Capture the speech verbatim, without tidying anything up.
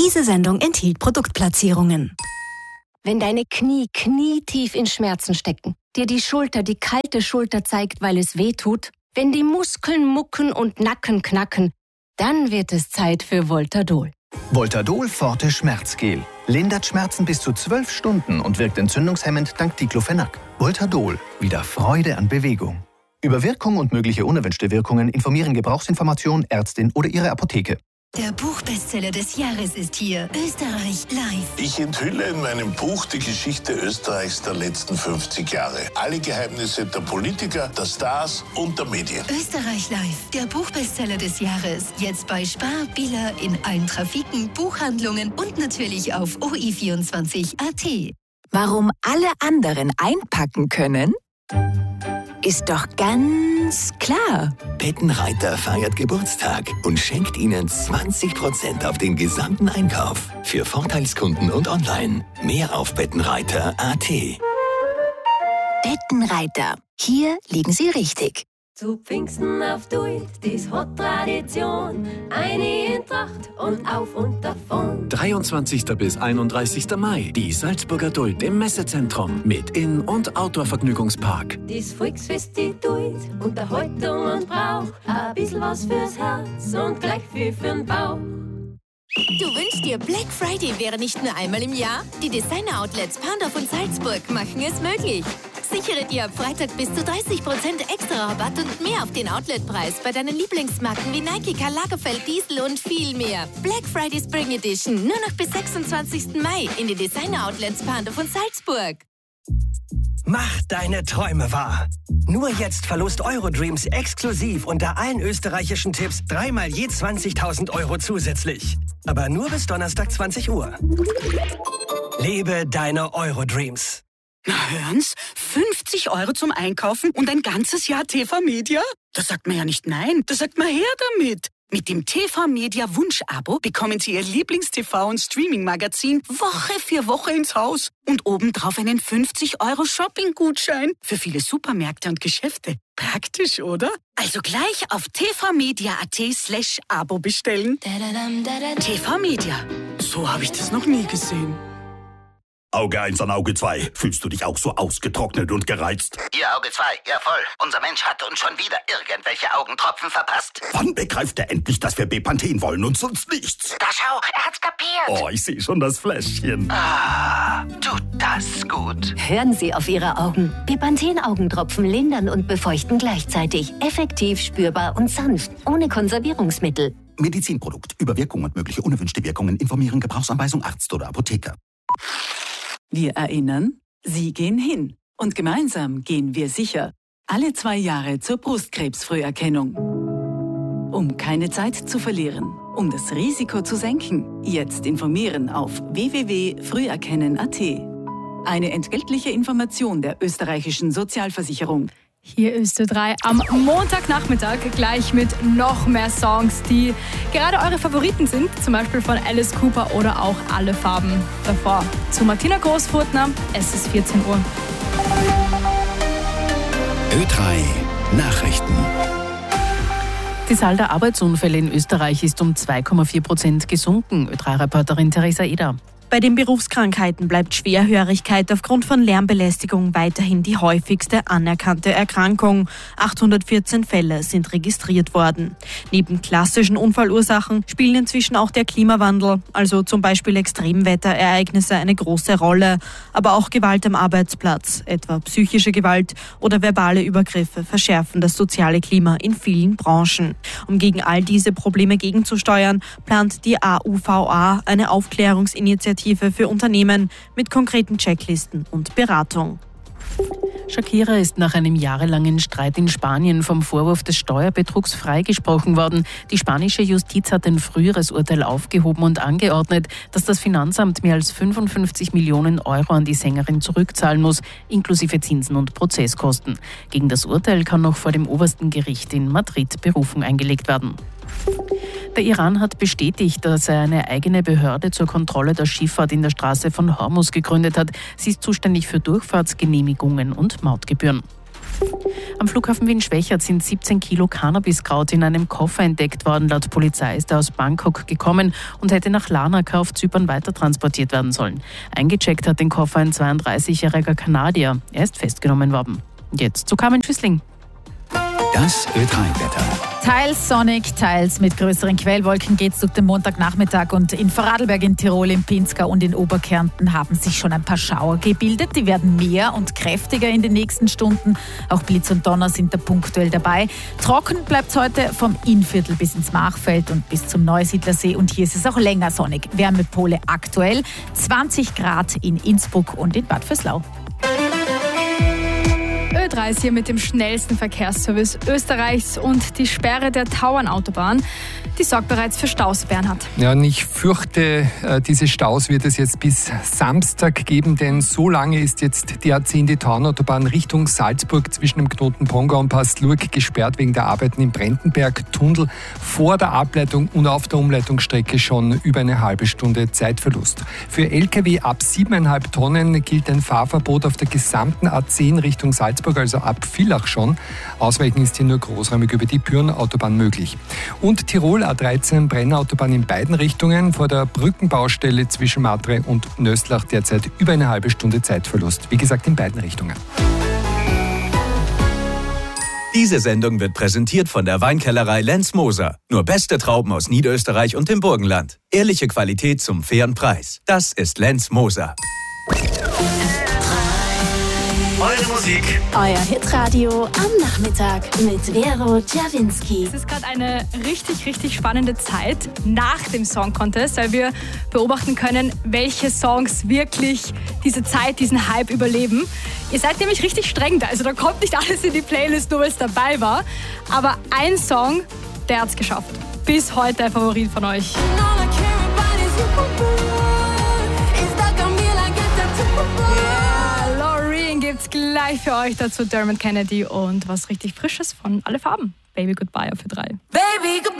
Diese Sendung enthielt Produktplatzierungen. Wenn deine Knie knietief in Schmerzen stecken, dir die Schulter die kalte Schulter zeigt, weil es weh tut, wenn die Muskeln mucken und Nacken knacken, dann wird es Zeit für Voltadol. Voltadol Forte Schmerzgel. Lindert Schmerzen bis zu zwölf Stunden und wirkt entzündungshemmend dank Diclofenac. Voltadol. Wieder Freude an Bewegung. Über Wirkung und mögliche unerwünschte Wirkungen informieren Gebrauchsinformation, Ärztin oder Ihre Apotheke. Der Buchbestseller des Jahres ist hier. Österreich live. Ich enthülle in meinem Buch die Geschichte Österreichs der letzten fünfzig Jahre. Alle Geheimnisse der Politiker, der Stars und der Medien. Österreich live. Der Buchbestseller des Jahres. Jetzt bei Spar, Billa, in allen Trafiken, Buchhandlungen und natürlich auf O I vierundzwanzig Punkt A T. Warum alle anderen einpacken können? Ist doch ganz klar. Bettenreiter feiert Geburtstag und schenkt Ihnen zwanzig Prozent auf den gesamten Einkauf. Für Vorteilskunden und online. Mehr auf bettenreiter Punkt A T. Bettenreiter. Hier liegen Sie richtig. Zu Pfingsten auf Duit, dies hat Tradition. Eine in Tracht und auf und davon. dreiundzwanzigsten bis einunddreißigsten Mai, die Salzburger Duld im Messezentrum mit In- und Outdoor-Vergnügungspark. Dies Volksfest, die Duit, Unterhaltung und Brauch. Ein bisschen was fürs Herz und gleich viel für'n Bauch. Du wünschst dir, Black Friday wäre nicht nur einmal im Jahr? Die Designer-Outlets Pandorf und Salzburg machen es möglich. Sichere dir ab Freitag bis zu dreißig Prozent extra Rabatt und mehr auf den Outletpreis bei deinen Lieblingsmarken wie Nike, Karl Lagerfeld, Diesel und viel mehr. Black Friday Spring Edition nur noch bis sechsundzwanzigsten Mai in den Designer-Outlets Pandorf und Salzburg. Mach deine Träume wahr. Nur jetzt verlost Eurodreams exklusiv unter allen österreichischen Tipps dreimal je zwanzigtausend Euro zusätzlich. Aber nur bis Donnerstag zwanzig Uhr. Lebe deine Eurodreams. Na hören's, fünfzig Euro zum Einkaufen und ein ganzes Jahr T V Media? Da sagt man ja nicht nein, da sagt man her damit. Mit dem T V Media Wunsch-Abo bekommen Sie Ihr Lieblings-T V- und Streaming-Magazin Woche für Woche ins Haus und obendrauf einen fünfzig Euro Shopping-Gutschein für viele Supermärkte und Geschäfte. Praktisch, oder? Also gleich auf tvmedia.at slash Abo bestellen. T V Media, so habe ich das noch nie gesehen. Auge eins an Auge zwei. Fühlst du dich auch so ausgetrocknet und gereizt? Ihr Auge zwei, ja voll. Unser Mensch hat uns schon wieder irgendwelche Augentropfen verpasst. Wann begreift er endlich, dass wir Bepanthen wollen und sonst nichts? Da schau, er hat's kapiert. Oh, ich sehe schon das Fläschchen. Ah, tut das gut. Hören Sie auf Ihre Augen. Bepanthen-Augentropfen lindern und befeuchten gleichzeitig. Effektiv, spürbar und sanft. Ohne Konservierungsmittel. Medizinprodukt. Über Wirkung und mögliche unerwünschte Wirkungen informieren. Gebrauchsanweisung Arzt oder Apotheker. Wir erinnern, Sie gehen hin. Und gemeinsam gehen wir sicher. Alle zwei Jahre zur Brustkrebsfrüherkennung. Um keine Zeit zu verlieren, um das Risiko zu senken, jetzt informieren auf w w w punkt früherkennen punkt a t. Eine entgeltliche Information der österreichischen Sozialversicherung. Hier ist Ö drei am Montagnachmittag gleich mit noch mehr Songs, die gerade eure Favoriten sind. Zum Beispiel von Alice Cooper oder auch Alle Farben. Davor zu Martina Großfurtner. Es ist vierzehn Uhr. Ö drei Nachrichten. Die Zahl der Arbeitsunfälle in Österreich ist um zwei Komma vier Prozent gesunken. Ö drei Reporterin Theresa Eder. Bei den Berufskrankheiten bleibt Schwerhörigkeit aufgrund von Lärmbelästigung weiterhin die häufigste anerkannte Erkrankung. achthundertvierzehn Fälle sind registriert worden. Neben klassischen Unfallursachen spielen inzwischen auch der Klimawandel, also zum Beispiel Extremwetterereignisse, eine große Rolle. Aber auch Gewalt am Arbeitsplatz, etwa psychische Gewalt oder verbale Übergriffe, verschärfen das soziale Klima in vielen Branchen. Um gegen all diese Probleme gegenzusteuern, plant die A U V A eine Aufklärungsinitiative für Unternehmen mit konkreten Checklisten und Beratung. Shakira ist nach einem jahrelangen Streit in Spanien vom Vorwurf des Steuerbetrugs freigesprochen worden. Die spanische Justiz hat ein früheres Urteil aufgehoben und angeordnet, dass das Finanzamt mehr als fünfundfünfzig Millionen Euro an die Sängerin zurückzahlen muss, inklusive Zinsen und Prozesskosten. Gegen das Urteil kann noch vor dem obersten Gericht in Madrid Berufung eingelegt werden. Der Iran hat bestätigt, dass er eine eigene Behörde zur Kontrolle der Schifffahrt in der Straße von Hormuz gegründet hat. Sie ist zuständig für Durchfahrtsgenehmigungen und Mautgebühren. Am Flughafen Wien-Schwächert sind siebzehn Kilo Cannabiskraut in einem Koffer entdeckt worden. Laut Polizei ist er aus Bangkok gekommen und hätte nach Larnaca auf Zypern weiter transportiert werden sollen. Eingecheckt hat den Koffer ein zweiunddreißigjähriger Kanadier. Er ist festgenommen worden. Jetzt zu Carmen Schüssling. Das Ö drei Wetter. Teils sonnig, teils mit größeren Quellwolken geht es durch den Montagnachmittag und in Vorarlberg, in Tirol, in Pinzgau und in Oberkärnten haben sich schon ein paar Schauer gebildet. Die werden mehr und kräftiger in den nächsten Stunden. Auch Blitz und Donner sind da punktuell dabei. Trocken bleibt es heute vom Innviertel bis ins Machfeld und bis zum Neusiedlersee und hier ist es auch länger sonnig. Wärmepole aktuell zwanzig Grad in Innsbruck und in Bad Vöslau. Ö drei ist hier mit dem schnellsten Verkehrsservice Österreichs und die Sperre der Tauernautobahn, die sorgt bereits für Staus, Bernhard. Ja, und ich fürchte, diese Staus wird es jetzt bis Samstag geben, denn so lange ist jetzt die A zehn, die Tauernautobahn Richtung Salzburg zwischen dem Knoten Pongau und Passlurg gesperrt wegen der Arbeiten im Brentenberg-Tunnel. Vor der Ableitung und auf der Umleitungsstrecke schon über eine halbe Stunde Zeitverlust. Für L K W ab siebeneinhalb Tonnen gilt ein Fahrverbot auf der gesamten A zehn Richtung Salzburg, also ab Villach schon. Ausweichen ist hier nur großräumig über die Pyrenautobahn möglich. Und Tirol A dreizehn Brennautobahn in beiden Richtungen vor der Brückenbaustelle zwischen Matre und Nöstlach derzeit über eine halbe Stunde Zeitverlust. Wie gesagt, in beiden Richtungen. Diese Sendung wird präsentiert von der Weinkellerei Lenz Moser. Nur beste Trauben aus Niederösterreich und dem Burgenland. Ehrliche Qualität zum fairen Preis. Das ist Lenz Moser. Eure Musik. Euer Hitradio am Nachmittag mit Vero Czerwinski. Es ist gerade eine richtig, richtig spannende Zeit nach dem Song Contest, weil wir beobachten können, welche Songs wirklich diese Zeit, diesen Hype überleben. Ihr seid nämlich richtig streng da, also da kommt nicht alles in die Playlist, nur weil es dabei war. Aber ein Song, der hat es geschafft. Bis heute ein Favorit von euch. Gibt's gleich für euch dazu Dermot Kennedy und was richtig Frisches von Alle Farben. Baby Goodbye auf Ö drei. Baby Goodbye.